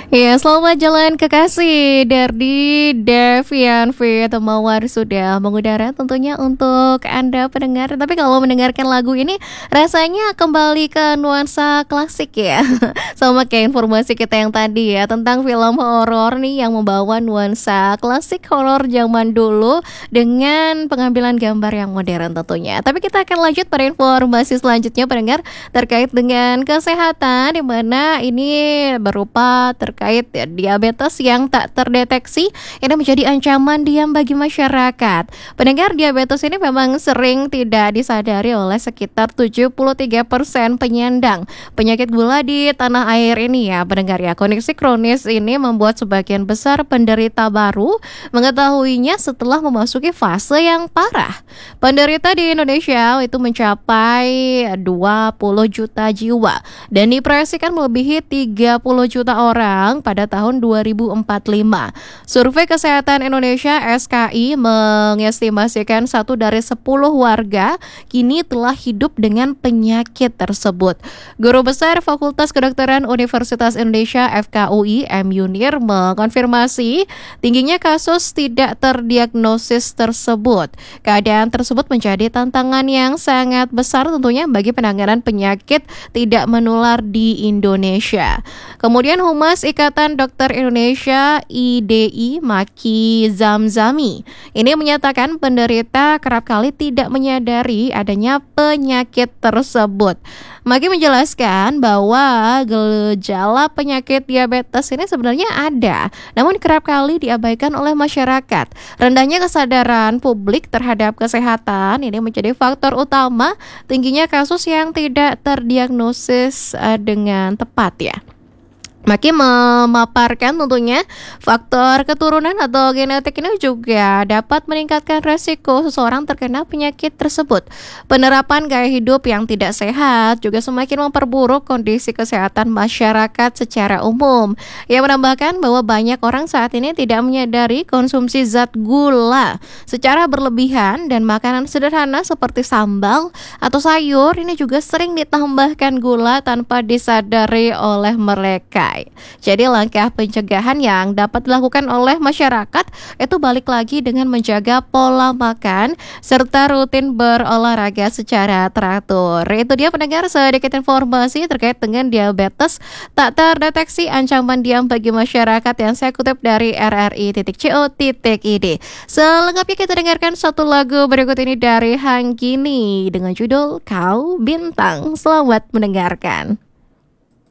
Ya, selamat jalan kekasih dari Devian V atau Mawar sudah mengudara tentunya untuk Anda pendengar. Tapi kalau mendengarkan lagu ini rasanya kembali ke nuansa klasik ya. Sama kayak informasi kita yang tadi ya tentang film horor nih yang membawa nuansa klasik horor zaman dulu dengan pengambilan gambar yang modern tentunya. Tapi kita akan lanjut pada informasi selanjutnya pendengar terkait dengan kesehatan di mana ini berupa terkait ya, diabetes yang tak terdeteksi ini menjadi ancaman diam bagi masyarakat. Pendengar, diabetes ini memang sering tidak disadari oleh sekitar 73% penyandang penyakit gula di tanah air ini ya pendengar ya. Kondisi kronis ini membuat sebagian besar penderita baru mengetahuinya setelah memasuki fase yang parah. Penderita di Indonesia itu mencapai 20 juta jiwa dan diproyeksikan melebihi 30 juta orang pada tahun 2045. Survei Kesehatan Indonesia SKI mengestimasikan 1 dari 10 warga kini telah hidup dengan penyakit tersebut. Guru Besar Fakultas Kedokteran Universitas Indonesia FKUI M. Yunir mengkonfirmasi tingginya kasus tidak terdiagnosis tersebut. Keadaan tersebut menjadi tantangan yang sangat besar tentunya bagi penanganan penyakit tidak menular di Indonesia. Kemudian Humas Ikatan Dokter Indonesia IDI Maki Zamzami ini menyatakan penderita kerap kali tidak menyadari adanya penyakit tersebut. Maki menjelaskan bahwa gejala penyakit diabetes ini sebenarnya ada, namun kerap kali diabaikan oleh masyarakat. Rendahnya kesadaran publik terhadap kesehatan ini menjadi faktor utama tingginya kasus yang tidak terdiagnosis dengan tepat ya. Maki memaparkan tentunya faktor keturunan atau genetik ini juga dapat meningkatkan resiko seseorang terkena penyakit tersebut. Penerapan gaya hidup yang tidak sehat juga semakin memperburuk kondisi kesehatan masyarakat secara umum. Ia menambahkan bahwa banyak orang saat ini tidak menyadari konsumsi zat gula secara berlebihan dan makanan sederhana seperti sambal atau sayur ini juga sering ditambahkan gula tanpa disadari oleh mereka. Jadi langkah pencegahan yang dapat dilakukan oleh masyarakat itu balik lagi dengan menjaga pola makan serta rutin berolahraga secara teratur. Itu dia pendengar sedikit informasi terkait dengan diabetes tak terdeteksi ancaman diam bagi masyarakat yang saya kutip dari RRI.co.id. Selengkapnya kita dengarkan satu lagu berikut ini dari Hanggini dengan judul Kau Bintang. Selamat mendengarkan.